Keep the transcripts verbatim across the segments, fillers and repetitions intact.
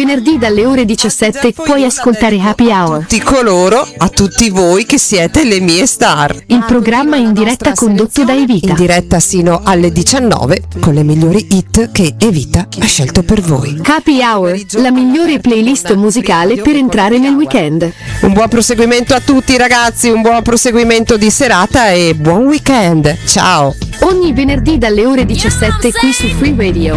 venerdì dalle ore diciassette puoi ascoltare Happy Hour. Tutti coloro, a tutti voi che siete le mie star. Il programma in diretta condotto da Evita. In diretta sino alle diciannove con le migliori hit che Evita ha scelto per voi. Happy Hour, la migliore playlist musicale per entrare nel weekend. Un buon proseguimento a tutti ragazzi, un buon proseguimento di serata e buon weekend. Ciao. Ogni venerdì dalle ore diciassette qui su Free Radio.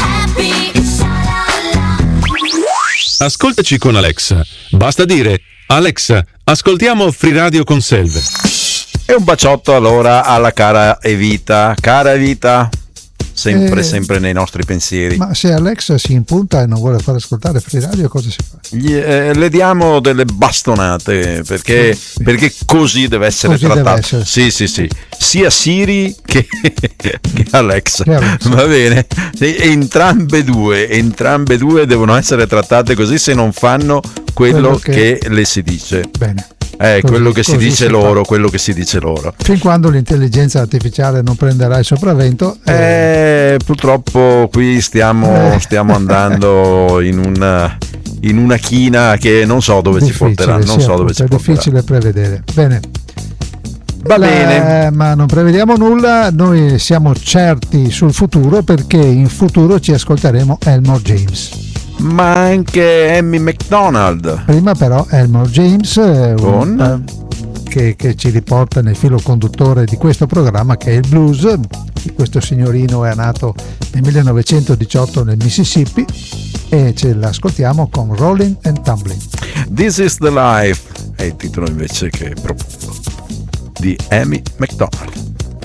Ascoltaci con Alexa. Basta dire: Alexa, ascoltiamo Free Radio con Selve. E un baciotto allora alla cara Evita. Cara Evita, sempre, eh, sempre nei nostri pensieri. Ma se Alexa si impunta e non vuole far ascoltare Free Radio, cosa si fa? Gli, eh, le diamo delle bastonate perché, sì. perché così deve essere così trattato. Deve essere. Sì, sì, sì. Sia Siri che, che, Alexa. che Alexa. Va bene. E entrambe due, entrambe due devono essere trattate così se non fanno quello, quello che... che le si dice. Bene. Eh, così, quello che si dice si loro, fa. quello che si dice loro. Fin quando l'intelligenza artificiale non prenderà il sopravvento. Eh, eh, purtroppo qui stiamo, eh. stiamo andando in una, in una china che non so dove difficile, ci porterà. Non sì, so dove è ci porterà. difficile prevedere. Bene. Va La, bene. Ma non prevediamo nulla, noi siamo certi sul futuro perché in futuro ci ascolteremo Elmore James. Ma anche Amy McDonald. Prima però Elmore James Con? un, che, che ci riporta nel filo conduttore di questo programma, che è il blues. Questo signorino è nato nel millenovecentodiciotto nel Mississippi e ce l'ascoltiamo con Rolling and Tumbling. This is the Life è il titolo invece che propongo di Amy McDonald.